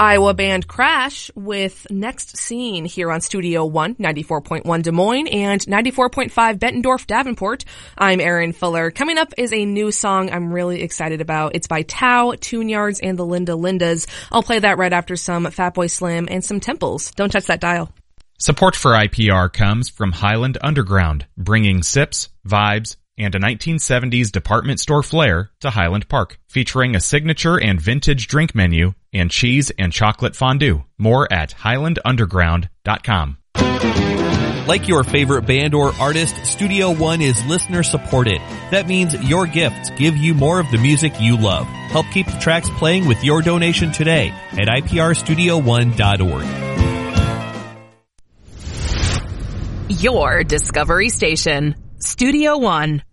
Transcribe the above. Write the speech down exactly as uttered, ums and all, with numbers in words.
Iowa band Crash with Next Scene here on Studio One, ninety-four point one Des Moines and ninety-four point five Bettendorf Davenport. I'm Erin Fuller. Coming up is a new song I'm really excited about. It's by Tao, Tune Yards, and the Linda Lindas. I'll play that right after some Fatboy Slim and some Temples. Don't touch that dial. Support for I P R comes from Highland Underground, bringing sips, vibes, and a nineteen seventies department store flair to Highland Park, featuring a signature and vintage drink menu and cheese and chocolate fondue. More at highland underground dot com. Like your favorite band or artist, Studio One is listener supported. That means your gifts give you more of the music you love. Help keep the tracks playing with your donation today at I P R studio one dot org. Your Discovery Station, Studio One.